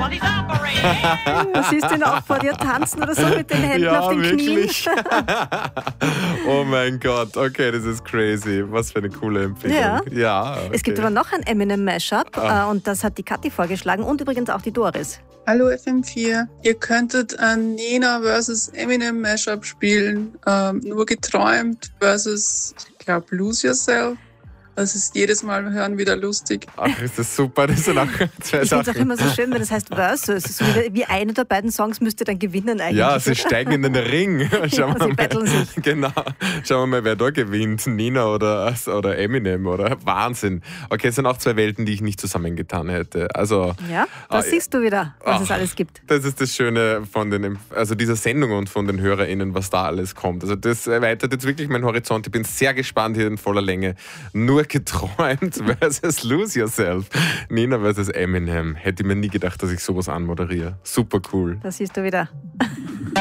Du siehst ihn auch vor dir tanzen oder so mit den Händen auf den wirklich. Knien. Oh mein Gott, okay, das ist crazy. Was für eine coole Empfehlung. Ja, okay. Es gibt aber noch ein Eminem-Mashup und das hat die Kathi vorgeschlagen und übrigens auch die Doris. Hallo FM4, ihr könntet ein Nena vs. Eminem Mashup spielen, nur geträumt versus, ich glaube, Lose Yourself. Das ist jedes Mal hören wieder lustig. Ach, ist das super, das sind auch zwei Ich finde es auch Sachen. immer so schön, wenn das heißt Versus. So wie eine der beiden Songs müsste dann gewinnen eigentlich. Ja, sie steigen in den Ring. Schauen wir Sie mal. betteln sich. Genau. Schauen wir mal, wer da gewinnt. Nina oder Eminem, oder? Wahnsinn. Okay, es sind auch zwei Welten, die ich nicht zusammengetan hätte. Also, Ja, da siehst du wieder, was es alles gibt. das ist das Schöne von dieser Sendung und von den HörerInnen, was da alles kommt. Also das erweitert jetzt wirklich meinen Horizont. Ich bin sehr gespannt hier in voller Länge. Nur geträumt versus Lose Yourself. Nina versus Eminem. Hätte ich mir nie gedacht, dass ich sowas anmoderiere. Super cool. Da siehst du wieder.